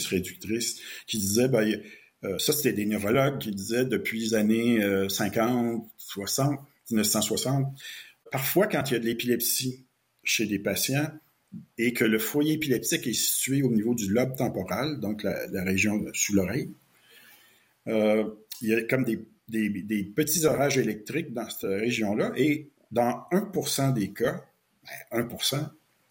juste réductrice, qui disaient, ça c'était des neurologues qui disaient depuis les années 50, 60, 1960, parfois quand il y a de l'épilepsie chez des patients et que le foyer épileptique est situé au niveau du lobe temporal, donc la région sous l'oreille, il y a comme des petits orages électriques dans cette région-là, et dans 1% des cas, 1%,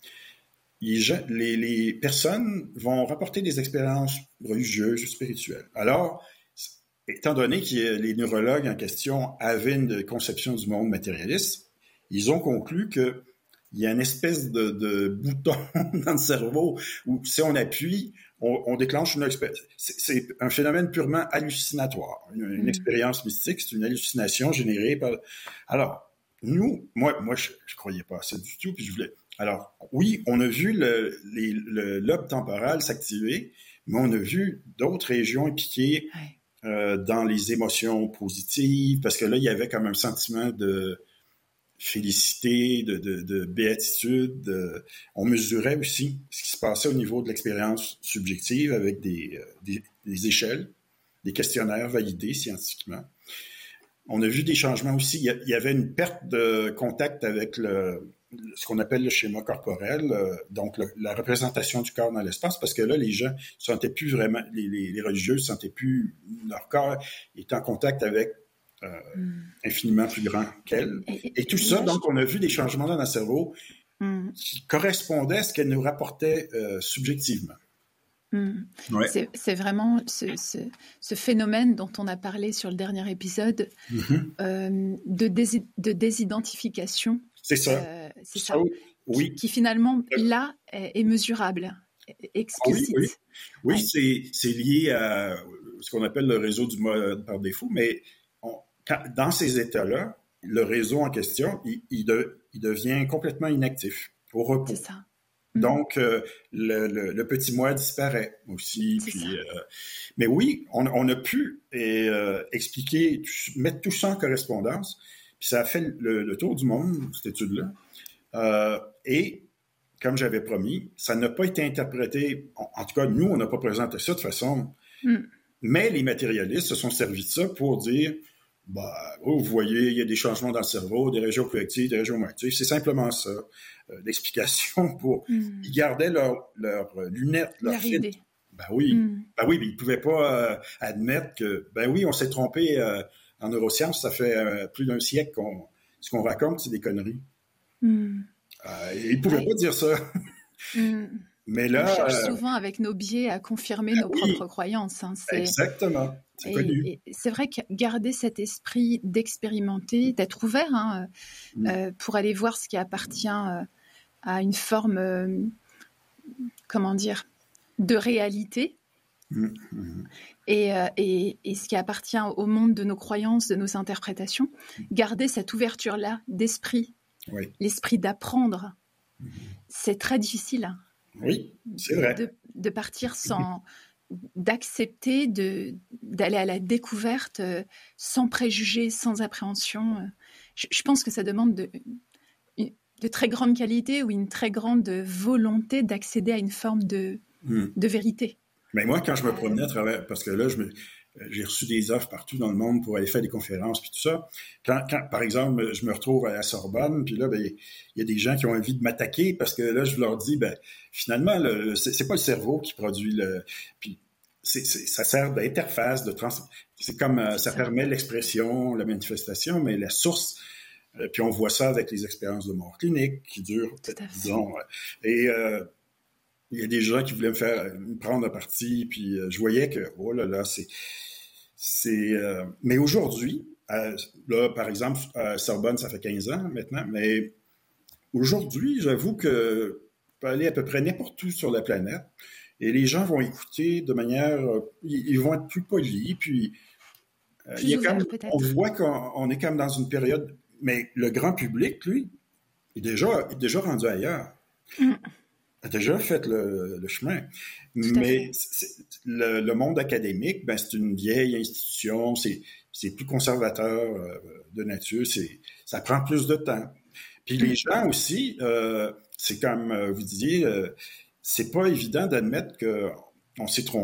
les personnes vont rapporter des expériences religieuses ou spirituelles. Alors, étant donné que les neurologues en question avaient une conception du monde matérialiste, ils ont conclu qu'il y a une espèce de bouton dans le cerveau où si on appuie, on déclenche une expérience. C'est un phénomène purement hallucinatoire. Une expérience mystique, c'est une hallucination générée par... Alors, moi, je croyais pas à ça du tout, puis je voulais... Alors, oui, on a vu le lobe temporal s'activer, mais on a vu d'autres régions impliquées dans les émotions positives, parce que là, il y avait comme un sentiment de félicité, de béatitude. On mesurait aussi ce qui se passait au niveau de l'expérience subjective avec des échelles, des questionnaires validés scientifiquement. On a vu des changements aussi. Il y avait une perte de contact avec ce qu'on appelle le schéma corporel, donc la représentation du corps dans l'espace, parce que là, les gens ne sentaient plus vraiment, les religieux ne sentaient plus leur corps est en contact avec infiniment plus grand qu'elle. Et tout ça, donc, on a vu des changements dans le cerveau qui correspondaient à ce qu'elle nous rapportait subjectivement. Ouais. C'est vraiment ce phénomène dont on a parlé sur le dernier épisode de désidentification. C'est ça. C'est ça. Oui. Qui finalement, là, est mesurable, explicite. Oui, c'est lié à ce qu'on appelle le réseau du mode par défaut, mais dans ces états-là, le réseau en question, il devient complètement inactif, au repos. C'est ça. Donc, le petit moi disparaît aussi. Mais oui, on a pu expliquer, mettre tout ça en correspondance. Puis ça a fait le tour du monde, cette étude-là. Et, comme j'avais promis, ça n'a pas été interprété, en tout cas, nous, on n'a pas présenté ça de façon... Mais les matérialistes se sont servis de ça pour dire... vous voyez, il y a des changements dans le cerveau, des régions plus actives, des régions moins actives. C'est simplement ça, l'explication pour... Ils gardaient leurs lunettes, leur filtre. Oui, mais ils ne pouvaient pas admettre que, on s'est trompé en neurosciences, ça fait plus d'un siècle ce qu'on raconte, c'est des conneries. Ils ne pouvaient pas dire ça. Mais là, on cherche souvent avec nos biais à confirmer nos propres croyances. Exactement. C'est connu. Et c'est vrai que garder cet esprit d'expérimenter, d'être ouvert pour aller voir ce qui appartient à une forme, de réalité, et ce qui appartient au monde de nos croyances, de nos interprétations, garder cette ouverture-là d'esprit, l'esprit d'apprendre, c'est très difficile. Oui, c'est vrai. De partir d'accepter d'aller à la découverte sans préjugés, sans appréhension. Je pense que ça demande de très grande qualité ou une très grande volonté d'accéder à une forme de vérité. Mais moi, quand je me promenais à travers, parce que là, j'ai reçu des offres partout dans le monde pour aller faire des conférences puis tout ça. Quand par exemple, je me retrouve à la Sorbonne, puis là, il y a des gens qui ont envie de m'attaquer parce que là, je leur dis, finalement, c'est pas le cerveau qui produit puis ça sert d'interface, c'est comme ça permet l'expression, la manifestation, mais la source. Puis on voit ça avec les expériences de mort clinique qui durent, disons. Et il y a des gens qui voulaient me prendre à partie, puis je voyais que, oh là là, mais aujourd'hui, là, par exemple, à Sorbonne, ça fait 15 ans maintenant, mais aujourd'hui, j'avoue que je peux aller à peu près n'importe où sur la planète, et les gens vont écouter de manière... ils vont être plus polis, puis on voit qu'on est comme dans une période... Mais le grand public, lui, est déjà rendu ailleurs. A déjà fait le chemin. Mais le monde académique, c'est une vieille institution, c'est plus conservateur de nature, ça prend plus de temps. Puis les gens aussi, c'est comme vous disiez, c'est pas évident d'admettre qu'on s'est trompé.